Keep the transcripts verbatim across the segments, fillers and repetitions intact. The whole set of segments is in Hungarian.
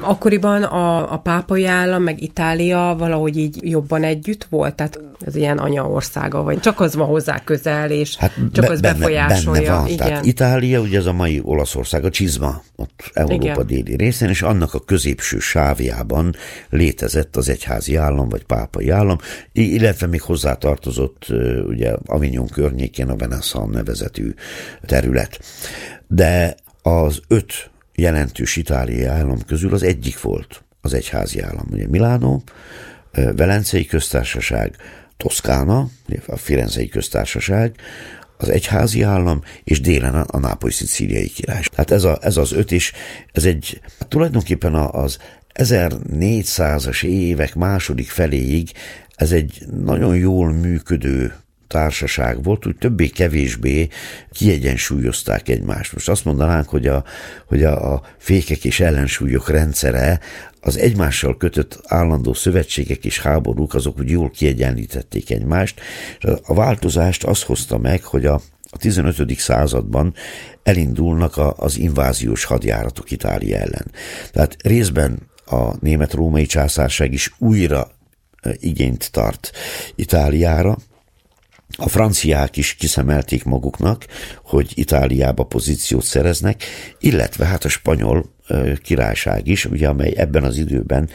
akkoriban a, a pápai állam, meg Itália valahogy így jobban együtt volt? Tehát ez ilyen anyaországa, vagy csak az van hozzá közel, és hát csak be, az benne, befolyásolja. Benne van. Igen. Tehát Itália, ugye ez a mai Olaszország, a csizma, ott Európa Igen. déli részén, és annak a középső sávjában létezett az egyházi állam, vagy pápai állam, illetve még hozzátartozott ugye Avignon környékén a Venaisson nevezetű terület. De az öt jelentős itáliai állam közül az egyik volt az egyházi állam. Ugye Milánó, Velencei köztársaság, Toszkána, a Firenzei köztársaság, az egyházi állam, és délen a nápoly-szicíliai királyság. Tehát ez, a, ez az öt is, ez egy, tulajdonképpen az ezernégyszázas évek második feléig ez egy nagyon jól működő társaság volt, úgy többé-kevésbé kiegyensúlyozták egymást. Most azt mondanánk, hogy a, hogy a, a fékek és ellensúlyok rendszere, az egymással kötött állandó szövetségek és háborúk, azok úgy jól kiegyenlítették egymást. A változást az hozta meg, hogy a a tizenötödik században elindulnak a, az inváziós hadjáratok Itália ellen. Tehát részben a német-római császárság is újra igényt tart Itáliára. A franciák is kiszemelték maguknak, hogy Itáliába pozíciót szereznek, illetve hát a spanyol királyság is, ugye, amely ebben az időben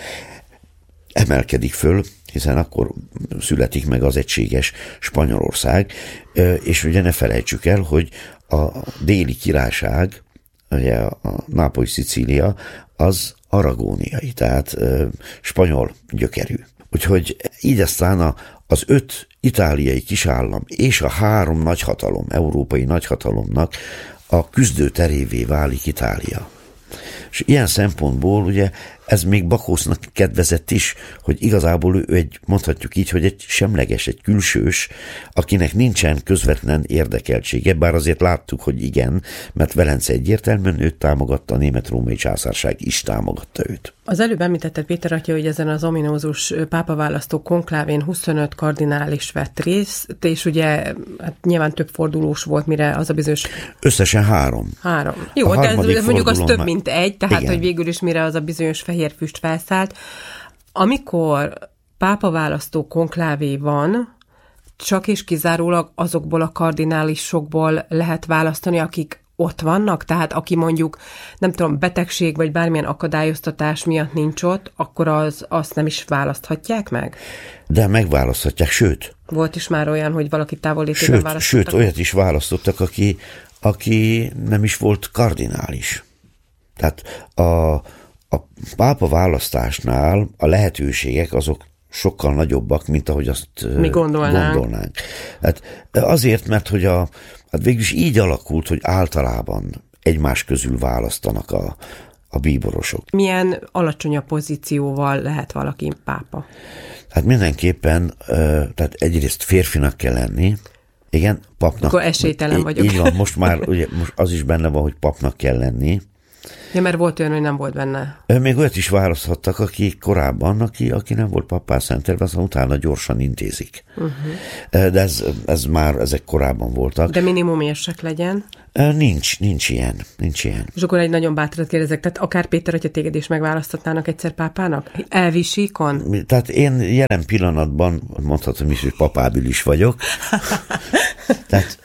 emelkedik föl, hiszen akkor születik meg az egységes Spanyolország, és ugye ne felejtsük el, hogy a déli királyság, ugye a Nápoly-Szicília, az aragóniai, tehát spanyol gyökerű. Úgyhogy így aztán a, az öt itáliai kisállam és a három nagyhatalom, európai nagyhatalomnak a küzdőterévé válik Itália. És ilyen szempontból ugye ez még Bakósznak kedvezett is, hogy igazából ő egy, mondhatjuk így, hogy egy semleges, egy külsős, akinek nincsen közvetlen érdekeltsége, bár azért láttuk, hogy igen, mert Velence egyértelműen őt támogatta, a német-római császárság is támogatta őt. Az előbb említetted, Péter atya, hogy ezen az ominózus pápaválasztó konklávén huszonöt kardinális vett részt, és ugye hát nyilván több fordulós volt, mire az a bizonyos... Összesen három. Három. Jó, de ez, mondjuk az több, mint egy, tehát igen. Hogy végül is mire az a bizonyos fehér füst felszállt. Amikor pápaválasztó konklávé van, csak és kizárólag azokból a kardinálisokból lehet választani, akik ott vannak, tehát aki mondjuk, nem tudom, betegség vagy bármilyen akadályoztatás miatt nincs ott, akkor az, azt nem is választhatják meg? De megválaszthatják, sőt. Volt is már olyan, hogy valaki távollétében választottak? Sőt, olyat is választottak, aki, aki nem is volt kardinális. Tehát a, a pápa választásnál a lehetőségek azok sokkal nagyobbak, mint ahogy azt mi gondolnánk. gondolnánk. Hát azért, mert hogy a, hát végülis így alakult, hogy általában egymás közül választanak a, a bíborosok. Milyen alacsonyabb pozícióval lehet valaki pápa? Hát mindenképpen, tehát egyrészt férfinak kell lenni, igen, papnak. Akkor esélytelen vagyok. Így van, most már ugye, most az is benne van, hogy papnak kell lenni. Ja, mert volt olyan, hogy nem volt benne. Még olyat is választhattak, aki korábban, aki, aki nem volt pappá szentelve, aztán utána gyorsan intézik. Uh-huh. De ez, ez már, ezek korábban voltak. De minimum érsek legyen? Nincs, nincs ilyen, nincs ilyen. És akkor egy nagyon bátrat kérdezek, tehát akár Péter, hogyha téged is megválasztatnának egyszer pápának? Elvisíkon? Tehát én jelen pillanatban mondhatom is, hogy papábilis vagyok. Tehát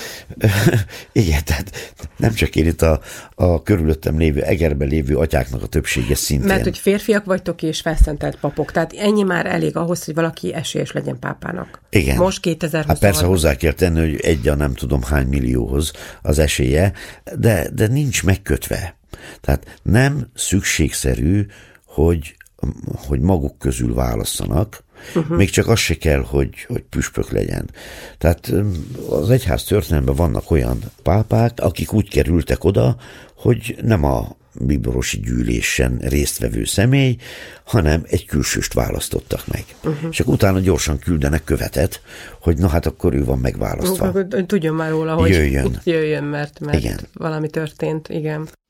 igen, tehát nem csak én itt a, a körülöttem lévő, Egerben lévő atyáknak a többsége szintén. Mert hogy férfiak vagytok és felszentelt papok, tehát ennyi már elég ahhoz, hogy valaki esélyes legyen pápának. Igen. Most kétezer-huszonhat. Hát persze hozzá kell tenni, hogy egy a nem tudom hány millióhoz az esélye, de, de nincs megkötve. Tehát nem szükségszerű, hogy, hogy maguk közül válasszanak, Uh-huh. Még csak az se kell, hogy, hogy püspök legyen. Tehát az egyház történelemben vannak olyan pápák, akik úgy kerültek oda, hogy nem a bíborosi gyűlésen résztvevő személy, hanem egy külsőst választottak meg. Uh-huh. És akkor utána gyorsan küldenek követet, hogy na hát akkor ő van megválasztva. Tudjon már róla, hogy jöjjön, jöjjön mert, mert igen. valami történt, igen.